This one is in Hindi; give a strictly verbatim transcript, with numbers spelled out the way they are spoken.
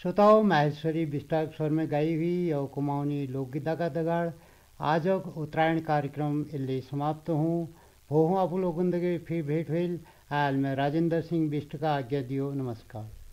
श्रोताओं, माहेश्वरी बिष्टा स्वर में गाई हुई और कुमाऊनी लोकगीता का दगाड़ आज उत्तरायण कार्यक्रम इल्ले समाप्त हूँ। हो हूँ आप लोगों के फिर भेंट हुई। आयल मैं राजेंद्र सिंह बिष्ट का आज्ञा दियो। नमस्कार।